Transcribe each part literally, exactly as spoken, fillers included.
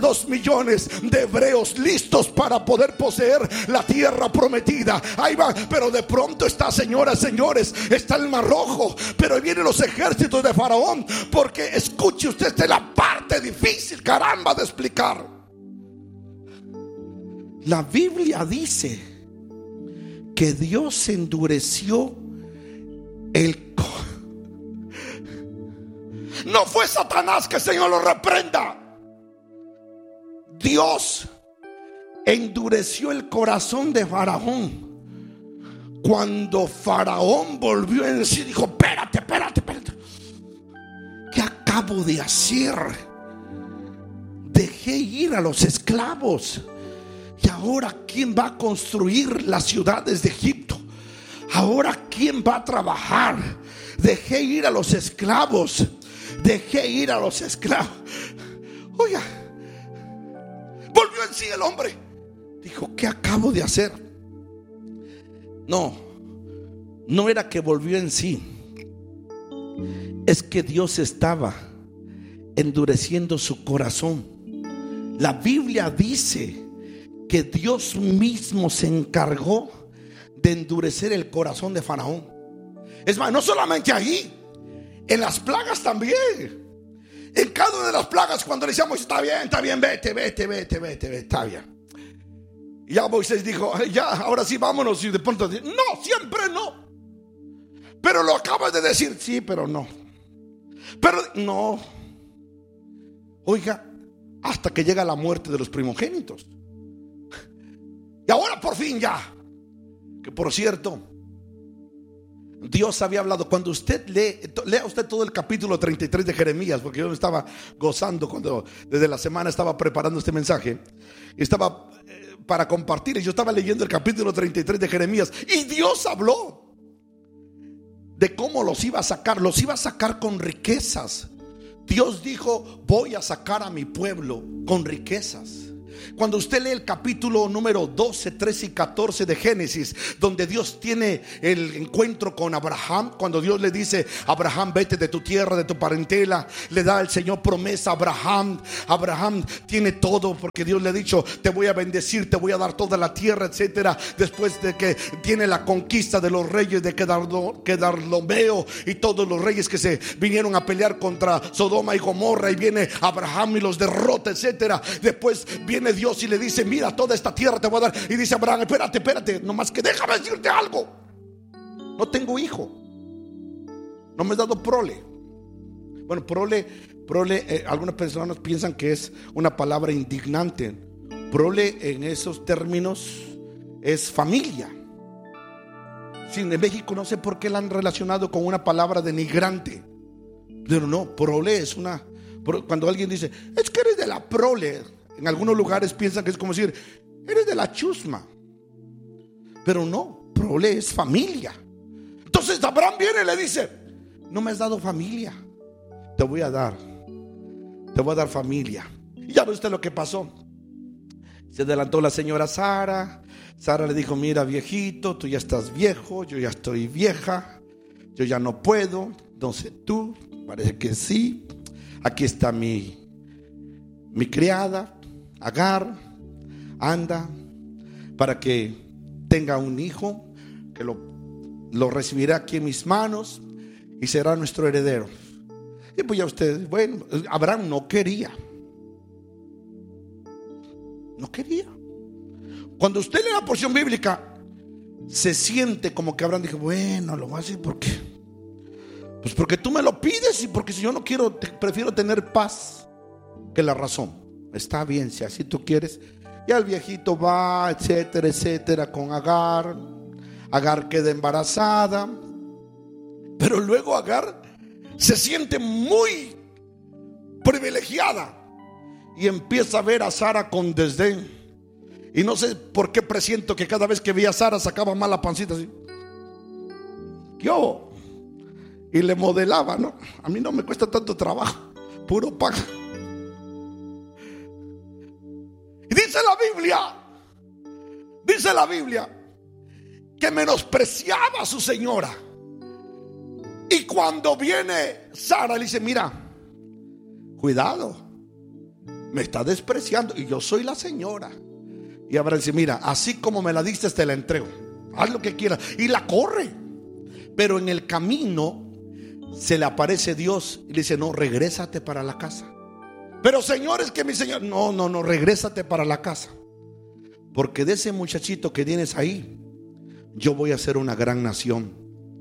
Dos millones de hebreos listos para poder poseer la tierra prometida. Ahí va, pero de pronto está, señoras, señores, está el Mar Rojo, pero vienen los ejércitos de Faraón. Porque escuche usted, esta es la parte difícil, caramba, de explicar. La Biblia dice que Dios endureció el co- No fue Satanás, que el Señor lo reprenda. Dios endureció el corazón de Faraón. Cuando Faraón volvió en sí, dijo: espérate, espérate, espérate, ¿qué acabo de hacer? Dejé ir a los esclavos, y ahora ¿quién va a construir las ciudades de Egipto? Ahora ¿quién va a trabajar? Dejé ir a los esclavos, dejé ir a los esclavos. Oiga, volvió en sí el hombre. Dijo: ¿qué acabo de hacer? No, no era que volvió en sí. Es que Dios estaba endureciendo su corazón. La Biblia dice que Dios mismo se encargó de endurecer el corazón de Faraón. Es más, no solamente ahí, en las plagas también. En cada una de las plagas, cuando le decíamos: está bien, está bien, vete, vete, vete, vete, vete, está bien. Y ya Moisés dijo: ya, ahora sí, vámonos. Y de pronto: no, siempre no. Pero lo acabas de decir. Sí, pero no. Pero no. Oiga, hasta que llega la muerte de los primogénitos. Y ahora por fin ya. Que por cierto, Dios había hablado. Cuando usted lee, lea usted todo el capítulo treinta y tres de Jeremías, porque yo me estaba gozando cuando desde la semana estaba preparando este mensaje. Estaba eh, para compartir, y yo estaba leyendo el capítulo treinta y tres de Jeremías, y Dios habló de cómo los iba a sacar. Los iba a sacar con riquezas. Dios dijo: voy a sacar a mi pueblo con riquezas. Cuando usted lee el capítulo número doce, trece y catorce de Génesis, donde Dios tiene el encuentro con Abraham, cuando Dios le dice: Abraham, vete de tu tierra, de tu parentela, le da el Señor promesa a Abraham. Abraham tiene todo, porque Dios le ha dicho: te voy a bendecir, te voy a dar toda la tierra, etcétera. Después de que tiene la conquista de los reyes de Quedarlomeo y todos los reyes que se vinieron a pelear contra Sodoma y Gomorra, y viene Abraham y los derrota, etcétera. Después viene Dios y le dice: mira, toda esta tierra te voy a dar. Y dice Abraham: espérate, espérate, nomás que déjame decirte algo. No tengo hijo, no me has dado prole. Bueno, prole, prole eh, algunas personas piensan que es una palabra indignante. Prole en esos términos es familia. Sí, en México no sé por qué la han relacionado con una palabra denigrante, pero no, prole es una. Cuando alguien dice: es que eres de la prole, en algunos lugares piensan que es como decir: eres de la chusma. Pero no, prole es familia. Entonces Abraham viene y le dice: no me has dado familia, te voy a dar, te voy a dar familia. Y ya ve usted lo que pasó. Se adelantó la señora Sara. Sara le dijo: mira, viejito, tú ya estás viejo, yo ya estoy vieja, yo ya no puedo. Entonces tú, parece que sí. Aquí está mi mi criada Agar, anda para que tenga un hijo, que lo, lo recibirá aquí en mis manos y será nuestro heredero. Y pues ya ustedes, bueno, Abraham no quería. No quería. Cuando usted lee la porción bíblica, se siente como que Abraham dijo: bueno, lo voy a hacer porque pues porque tú me lo pides, y porque si yo no quiero, te, prefiero tener paz que la razón. Está bien, si así tú quieres. Y el viejito va, etcétera, etcétera, con Agar. Agar queda embarazada. Pero luego Agar se siente muy privilegiada y empieza a ver a Sara con desdén. Y no sé por qué presiento que cada vez que veía a Sara sacaba mal la pancita así. Yo. Y le modelaba, ¿no? A mí no me cuesta tanto trabajo, puro paga. Y dice la Biblia, dice la Biblia, que menospreciaba a su señora. Y cuando viene Sara, le dice: mira, cuidado, me está despreciando y yo soy la señora. Y Abraham dice: mira, así como me la diste te la entrego, haz lo que quieras. Y la corre. Pero en el camino se le aparece Dios y le dice: no, regrésate para la casa. Pero Señor, es que mi Señor, no, no, no, regrésate para la casa, porque de ese muchachito que tienes ahí, yo voy a hacer una gran nación.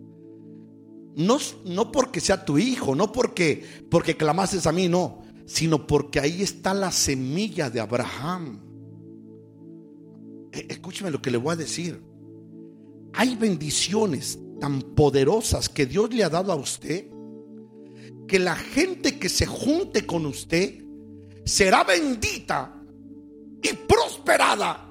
No, no porque sea tu hijo, no porque, porque clamases a mí, no, sino porque ahí está la semilla de Abraham. Escúcheme lo que le voy a decir. Hay bendiciones tan poderosas que Dios le ha dado a usted, que la gente que se junte con usted será bendita y prosperada.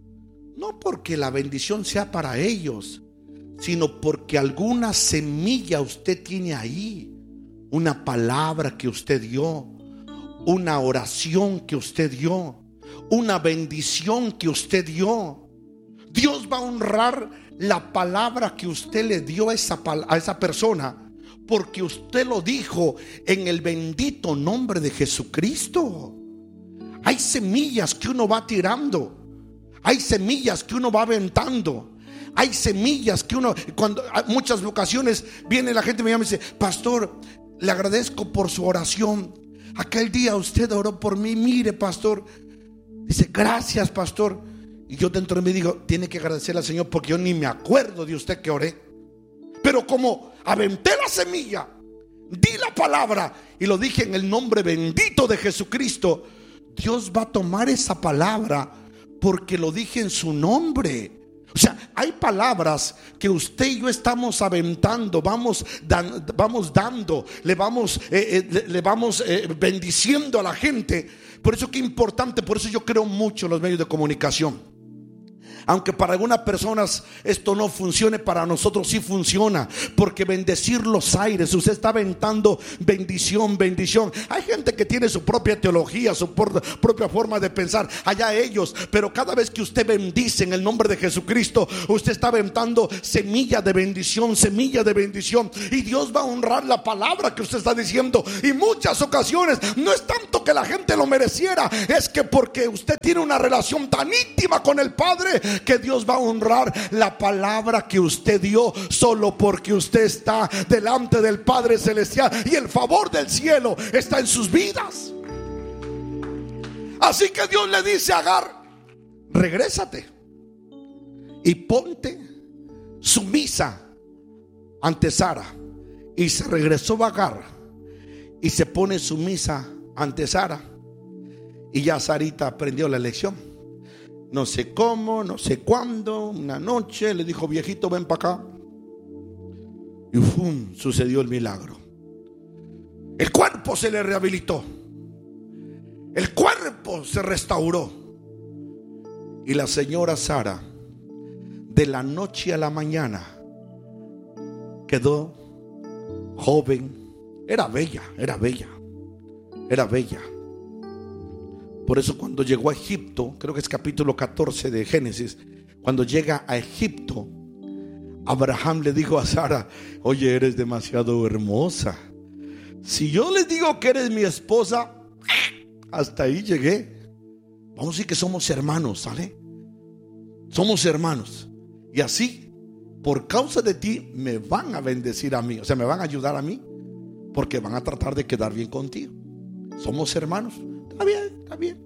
No porque la bendición sea para ellos, sino porque alguna semilla usted tiene ahí, una palabra que usted dio, una oración que usted dio, una bendición que usted dio. Dios va a honrar la palabra que usted le dio a esa, a esa persona, porque usted lo dijo en el bendito nombre de Jesucristo. Hay semillas que uno va tirando, hay semillas que uno va aventando, hay semillas que uno, cuando muchas ocasiones viene la gente, me llama y dice: pastor, le agradezco por su oración. Aquel día usted oró por mí, mire, pastor. Dice: gracias, pastor. Y yo dentro de mí digo: tiene que agradecerle al Señor, porque yo ni me acuerdo de usted que oré. Pero como aventé la semilla, di la palabra y lo dije en el nombre bendito de Jesucristo, Dios va a tomar esa palabra porque lo dije en su nombre. O sea, hay palabras que usted y yo estamos aventando, vamos, dan, vamos dando, le vamos, eh, eh, le, le vamos eh, bendiciendo a la gente. Por eso que es importante, por eso yo creo mucho en los medios de comunicación. Aunque para algunas personas esto no funcione, para nosotros sí funciona, porque bendecir los aires, usted está aventando bendición, bendición. Hay gente que tiene su propia teología, su propia forma de pensar, allá ellos, pero cada vez que usted bendice en el nombre de Jesucristo, usted está aventando semilla de bendición, semilla de bendición, y Dios va a honrar la palabra que usted está diciendo. Y muchas ocasiones no es tanto que la gente lo mereciera, es que porque usted tiene una relación tan íntima con el Padre, que Dios va a honrar la palabra que usted dio, solo porque usted está delante del Padre Celestial y el favor del cielo está en sus vidas. Así que Dios le dice a Agar: regrésate y ponte sumisa ante Sara. Y se regresó Agar y se pone sumisa ante Sara. Y ya Sarita aprendió la lección. No sé cómo, no sé cuándo, una noche le dijo: viejito, ven para acá. Y ¡fum! Sucedió el milagro. El cuerpo se le rehabilitó, el cuerpo se restauró. Y la señora Sara, de la noche a la mañana, quedó joven. Era bella, era bella, era bella. Por eso cuando llegó a Egipto, creo que es capítulo catorce de Génesis, cuando llega a Egipto, Abraham le dijo a Sara: oye, eres demasiado hermosa. Si yo les digo que eres mi esposa, hasta ahí llegué. Vamos a decir que somos hermanos, ¿sale? Somos hermanos. Y así, por causa de ti, me van a bendecir a mí. O sea, me van a ayudar a mí, porque van a tratar de quedar bien contigo. Somos hermanos. Está bien, está bien.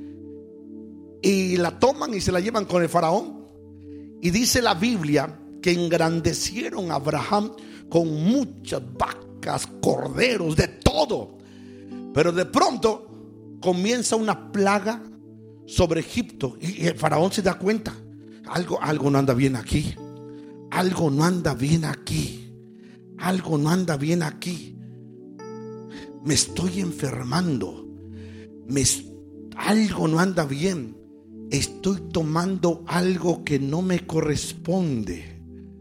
Y la toman y se la llevan con el faraón. Y dice la Biblia que engrandecieron a Abraham con muchas vacas, corderos, de todo. Pero de pronto comienza una plaga sobre Egipto. Y el faraón se da cuenta: algo, algo no anda bien aquí. Algo no anda bien aquí. Algo no anda bien aquí. Me estoy enfermando. Me, algo no anda bien. Estoy tomando algo que no me corresponde.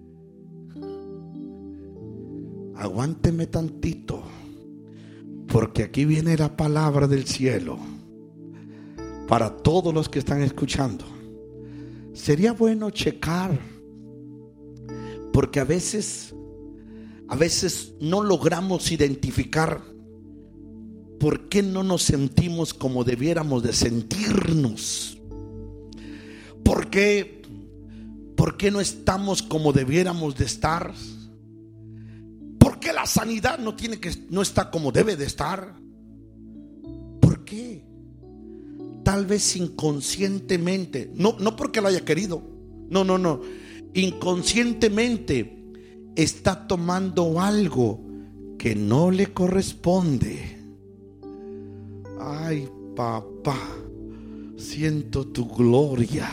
Aguánteme tantito, porque aquí viene la palabra del cielo para todos los que están escuchando. Sería bueno checar, porque a veces a veces no logramos identificar ¿por qué no nos sentimos como debiéramos de sentirnos? ¿Por qué, por qué no estamos como debiéramos de estar? ¿Por qué la sanidad no tiene que, no está como debe de estar? ¿Por qué? Tal vez inconscientemente, no, no porque lo haya querido, no, no, no, inconscientemente está tomando algo que no le corresponde. Ay, papá, siento tu gloria.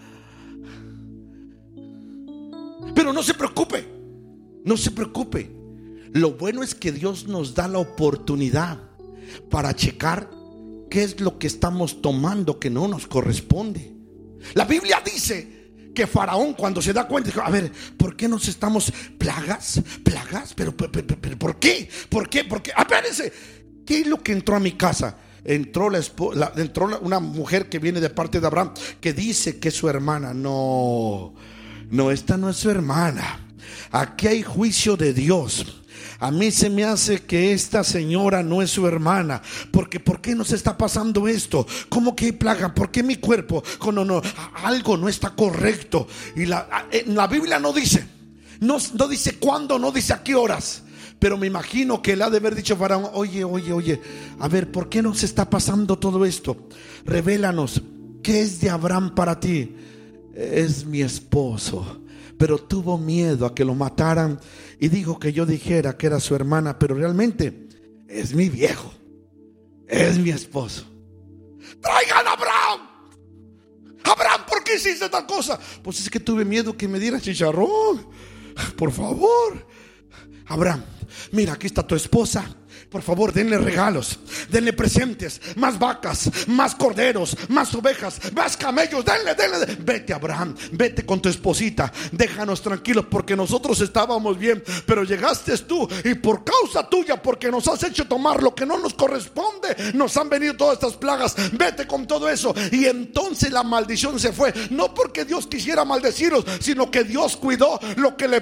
Pero no se preocupe, no se preocupe. Lo bueno es que Dios nos da la oportunidad para checar qué es lo que estamos tomando que no nos corresponde. La Biblia dice que Faraón, cuando se da cuenta, dijo: a ver, ¿por qué nos estamos plagas? Plagas, pero, pero, pero, pero ¿por qué? ¿Por qué? ¿Por qué? Apérense, ¿qué es lo que entró a mi casa? Entró, la, la, entró la, una mujer que viene de parte de Abraham, que dice que es su hermana. No, no, esta no es su hermana. Aquí hay juicio de Dios. A mí se me hace que esta señora no es su hermana. Porque ¿por qué nos está pasando esto? ¿Cómo que hay plaga? ¿Por qué mi cuerpo? No, no, algo no está correcto. Y la, la Biblia no dice, no, no dice cuándo, no dice a qué horas. Pero me imagino que él ha de haber dicho a Faraón: oye, oye, oye, a ver, ¿por qué nos está pasando todo esto? Revélanos, ¿qué es de Abraham para ti? Es mi esposo. Pero tuvo miedo a que lo mataran y dijo que yo dijera que era su hermana, pero realmente es mi viejo, es mi esposo. Traigan a Abraham. Abraham, ¿por qué hiciste tal cosa? Pues es que tuve miedo que me diera chicharrón. Por favor, Abraham, mira, aquí está tu esposa. Por favor, denle regalos, denle presentes, más vacas, más corderos, más ovejas, más camellos, denle, denle. Vete, Abraham, vete con tu esposita, déjanos tranquilos, porque nosotros estábamos bien, pero llegaste tú y por causa tuya, porque nos has hecho tomar lo que no nos corresponde, nos han venido todas estas plagas. Vete con todo eso. Y entonces la maldición se fue, no porque Dios quisiera maldecirlos, sino que Dios cuidó lo que le